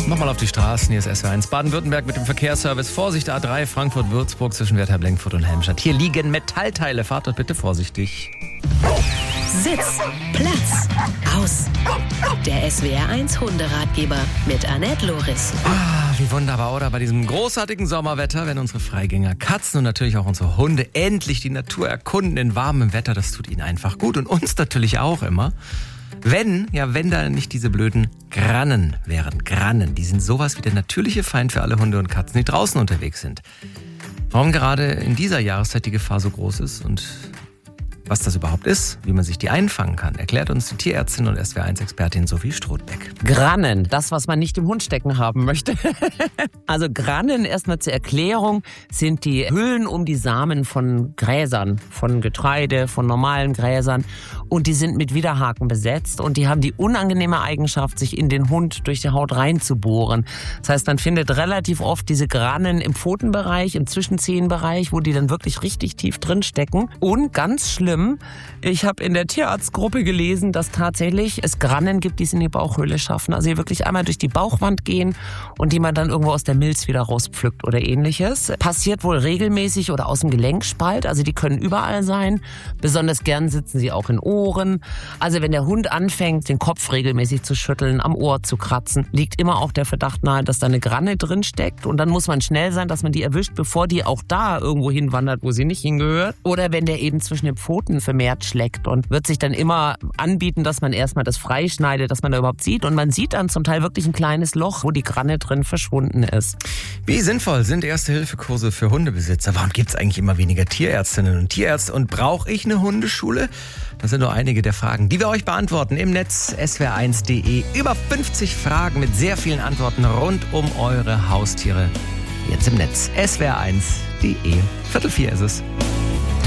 Nochmal auf die Straßen, hier ist SW1 Baden-Württemberg mit dem Verkehrsservice. Vorsicht A3 Frankfurt-Würzburg zwischen Wertheim-Lenkfurt und Helmstadt. Hier liegen Metallteile, fahrt dort bitte vorsichtig. Sitz, Platz, aus. Der SWR1 Hunderatgeber mit Annette Loris. Wie wunderbar, oder? Bei diesem großartigen Sommerwetter, wenn unsere Freigänger, Katzen und natürlich auch unsere Hunde endlich die Natur erkunden in warmem Wetter, das tut ihnen einfach gut und uns natürlich auch immer. Wenn da nicht diese blöden Grannen wären. Grannen, die sind sowas wie der natürliche Feind für alle Hunde und Katzen, die draußen unterwegs sind. Warum gerade in dieser Jahreszeit die Gefahr so groß ist und was das überhaupt ist, wie man sich die einfangen kann, erklärt uns die Tierärztin und SWR1-Expertin Sophie Strothbeck. Grannen, das, was man nicht im Hund stecken haben möchte. Also Grannen, erstmal zur Erklärung, sind die Hüllen um die Samen von Gräsern, von Getreide, von normalen Gräsern. Und die sind mit Widerhaken besetzt und die haben die unangenehme Eigenschaft, sich in den Hund durch die Haut reinzubohren. Das heißt, man findet relativ oft diese Grannen im Pfotenbereich, im Zwischenzehenbereich, wo die dann wirklich richtig tief drin stecken. Und ganz schlimm, ich habe in der Tierarztgruppe gelesen, dass tatsächlich es Grannen gibt, die es in die Bauchhöhle schaffen. Also die wirklich einmal durch die Bauchwand gehen und die man dann irgendwo aus der Milz wieder rauspflückt oder ähnliches. Passiert wohl regelmäßig oder aus dem Gelenkspalt. Also die können überall sein. Besonders gern sitzen sie auch in Ohren. Also wenn der Hund anfängt, den Kopf regelmäßig zu schütteln, am Ohr zu kratzen, liegt immer auch der Verdacht nahe, dass da eine Granne drin steckt. Und dann muss man schnell sein, dass man die erwischt, bevor die auch da irgendwo hinwandert, wo sie nicht hingehört. Oder wenn der eben zwischen den Pfoten vermehrt schlägt und wird sich dann immer anbieten, dass man erstmal das freischneidet, dass man da überhaupt sieht. Und man sieht dann zum Teil wirklich ein kleines Loch, wo die Granne drin verschwunden ist. Wie sinnvoll sind Erste-Hilfe-Kurse für Hundebesitzer? Warum gibt es eigentlich immer weniger Tierärztinnen und Tierärzte? Und brauche ich eine Hundeschule? Das sind nur einige der Fragen, die wir euch beantworten im Netz swr1.de. Über 50 Fragen mit sehr vielen Antworten rund um eure Haustiere. Jetzt im Netz swr1.de. 3:45 ist es.